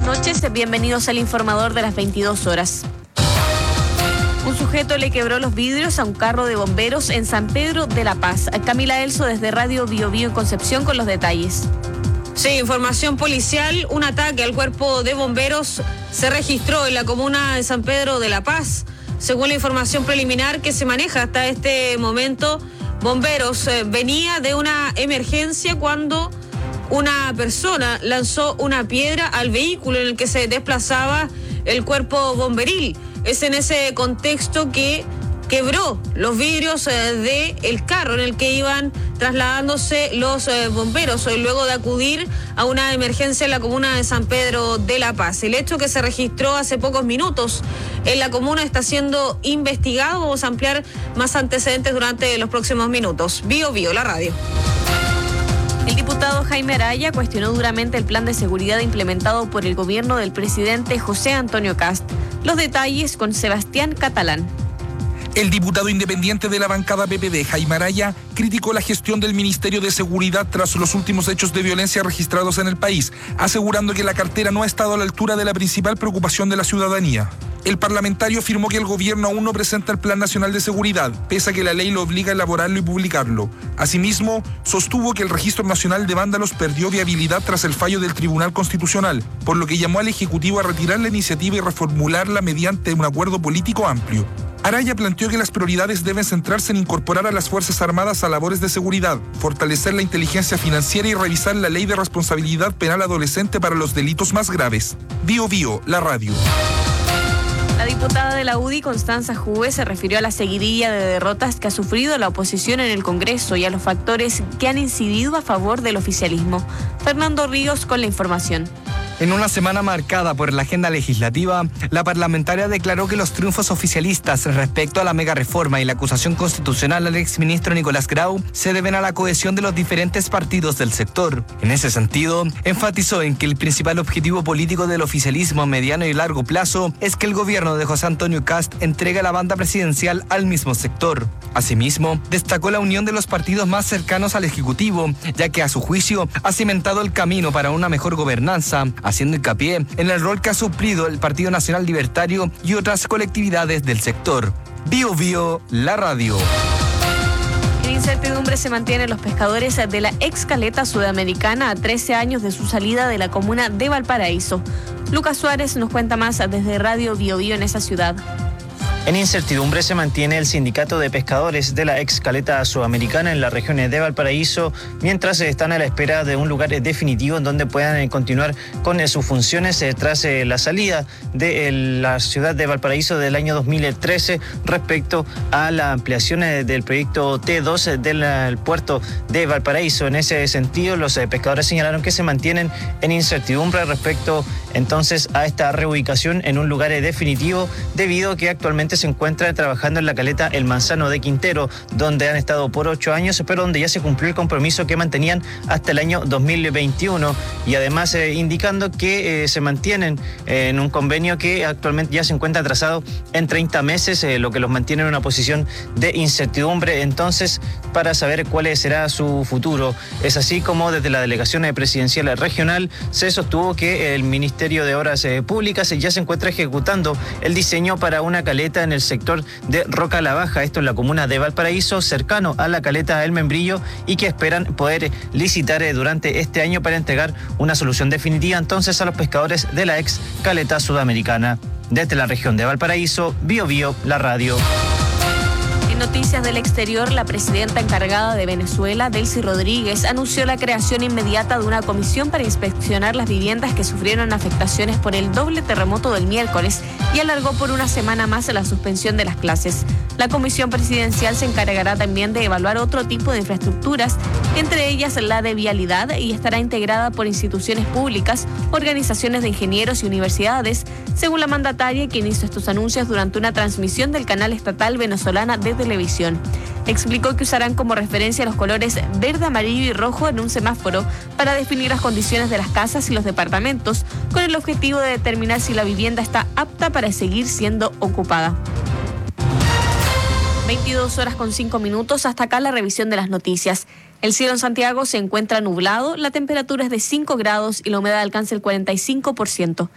noches, bienvenidos al informador de las 22 horas. Un sujeto le quebró los vidrios a un carro de bomberos en San Pedro de la Paz. Camila Elso desde Radio Bio Bio en Concepción con los detalles. Sí, información policial, un ataque al cuerpo de bomberos se registró en la comuna de San Pedro de la Paz. Según la información preliminar que se maneja hasta este momento, bomberos venía de una emergencia cuando una persona lanzó una piedra al vehículo en el que se desplazaba el cuerpo bomberil. Es en ese contexto que quebró los vidrios del carro en el que iban trasladándose los bomberos luego de acudir a una emergencia en la comuna de San Pedro de la Paz. El hecho que se registró hace pocos minutos en la comuna está siendo investigado. Vamos a ampliar más antecedentes durante los próximos minutos. Bio Bio, la radio. El diputado Jaime Araya cuestionó duramente el plan de seguridad implementado por el gobierno del presidente José Antonio Kast. Los detalles con Sebastián Catalán. El diputado independiente de la bancada PPD, Jaime Araya, criticó la gestión del Ministerio de Seguridad tras los últimos hechos de violencia registrados en el país, asegurando que la cartera no ha estado a la altura de la principal preocupación de la ciudadanía. El parlamentario afirmó que el gobierno aún no presenta el Plan Nacional de Seguridad, pese a que la ley lo obliga a elaborarlo y publicarlo. Asimismo, sostuvo que el Registro Nacional de Vándalos perdió viabilidad tras el fallo del Tribunal Constitucional, por lo que llamó al Ejecutivo a retirar la iniciativa y reformularla mediante un acuerdo político amplio. Araya planteó que las prioridades deben centrarse en incorporar a las Fuerzas Armadas a labores de seguridad, fortalecer la inteligencia financiera y revisar la ley de responsabilidad penal adolescente para los delitos más graves. Bio Bio, la radio. La diputada de la UDI, Constanza Juve, se refirió a la seguidilla de derrotas que ha sufrido la oposición en el Congreso y a los factores que han incidido a favor del oficialismo. Fernando Ríos con la información. En una semana marcada por la agenda legislativa, la parlamentaria declaró que los triunfos oficialistas respecto a la mega reforma y la acusación constitucional al exministro Nicolás Grau se deben a la cohesión de los diferentes partidos del sector. En ese sentido, enfatizó en que el principal objetivo político del oficialismo a mediano y largo plazo es que el gobierno de José Antonio Kast entregue la banda presidencial al mismo sector. Asimismo, destacó la unión de los partidos más cercanos al Ejecutivo, ya que a su juicio ha cimentado el camino para una mejor gobernanza, haciendo hincapié en el rol que ha suplido el Partido Nacional Libertario y otras colectividades del sector. Bio Bio, la radio. En incertidumbre se mantienen los pescadores de la ex caleta sudamericana a 13 años de su salida de la comuna de Valparaíso. Lucas Suárez nos cuenta más desde Radio Bio Bio en esa ciudad. En incertidumbre se mantiene el sindicato de pescadores de la ex caleta sudamericana en la región de Valparaíso, mientras están a la espera de un lugar definitivo en donde puedan continuar con sus funciones tras la salida de la ciudad de Valparaíso del año 2013 respecto a la ampliación del proyecto T2 del puerto de Valparaíso. En ese sentido, los pescadores señalaron que se mantienen en incertidumbre respecto entonces a esta reubicación en un lugar definitivo, debido a que actualmente se encuentran trabajando en la caleta El Manzano de Quintero, donde han estado por 8 años, pero donde ya se cumplió el compromiso que mantenían hasta el año 2021, y además indicando que se mantienen en un convenio que actualmente ya se encuentra atrasado en 30 meses, lo que los mantiene en una posición de incertidumbre entonces para saber cuál será su futuro. Es así como desde la delegación presidencial regional se sostuvo que el Ministerio de Obras Públicas ya se encuentra ejecutando el diseño para una caleta en el sector de Roca la Baja, esto en la comuna de Valparaíso, cercano a la caleta El Membrillo, y que esperan poder licitar durante este año para entregar una solución definitiva entonces a los pescadores de la ex caleta sudamericana. Desde la región de Valparaíso, Bio Bio, la radio. En noticias del exterior, la presidenta encargada de Venezuela, Delcy Rodríguez, anunció la creación inmediata de una comisión para inspeccionar las viviendas que sufrieron afectaciones por el doble terremoto del miércoles y alargó por una semana más la suspensión de las clases. La comisión presidencial se encargará también de evaluar otro tipo de infraestructuras, entre ellas la de vialidad, y estará integrada por instituciones públicas, organizaciones de ingenieros y universidades, según la mandataria, quien hizo estos anuncios durante una transmisión del canal estatal venezolana de televisión. Explicó que usarán como referencia los colores verde, amarillo y rojo en un semáforo para definir las condiciones de las casas y los departamentos, con el objetivo de determinar si la vivienda está apta para seguir siendo ocupada. 22:05. Hasta acá la revisión de las noticias. El cielo en Santiago se encuentra nublado, la temperatura es de 5 grados y la humedad alcanza el 45%.